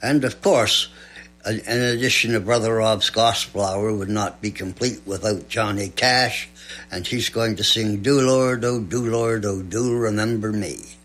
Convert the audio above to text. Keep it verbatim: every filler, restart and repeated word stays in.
And of course, in addition to Brother Rob's Gospel Hour would not be complete without Johnny Cash, and he's going to sing Do Lord, Oh Do Lord, Oh Do Remember Me.